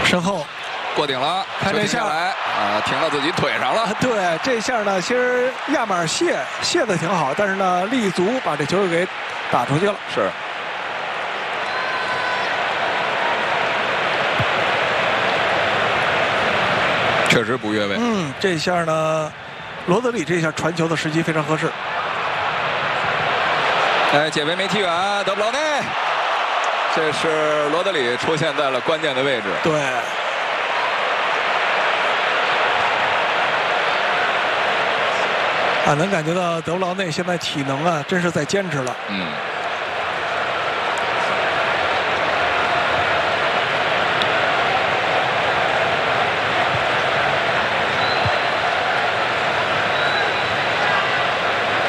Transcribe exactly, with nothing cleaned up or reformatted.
身后过顶了， 看这下来啊，停到自己腿上了。 对，这下呢，其实亚马尔卸卸的挺好，但是呢，立足把这球给打出去了。 是。确实不越位。 嗯，这下呢，罗德里这下传球的时机非常合适。 哎，解围没踢远，德布劳内。这是罗德里出现在了关键的位置。 对。啊，能感觉到德布劳内现在体能啊，真是在坚持了。 嗯。